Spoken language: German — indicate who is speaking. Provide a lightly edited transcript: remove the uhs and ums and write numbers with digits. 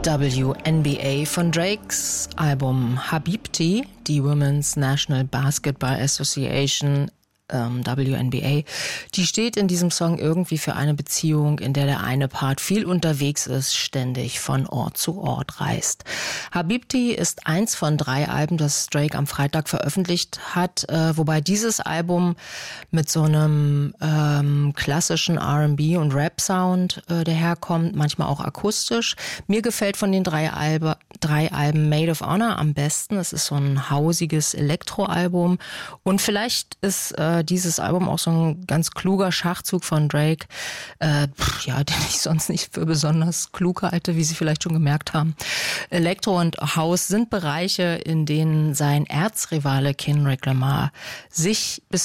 Speaker 1: WNBA von Drakes Album Habibti, die Women's National Basketball Association, WNBA, die steht in diesem Song irgendwie für eine Beziehung, in der der eine Part viel unterwegs ist, ständig von Ort zu Ort reist. Habibti ist eins von 3 Alben, das Drake am Freitag veröffentlicht hat, wobei dieses Album mit so einem klassischen R&B und Rap-Sound daherkommt, manchmal auch akustisch. Mir gefällt von den 3 Alben Maid of Honor am besten. Es ist so ein hausiges Elektroalbum und vielleicht ist dieses Album auch so ein ganz kluger Schachzug von Drake, den ich sonst nicht für besonders klug halte, wie Sie vielleicht schon gemerkt haben. Elektro und House sind Bereiche, in denen sein Erzrivale Kendrick Lamar sich bis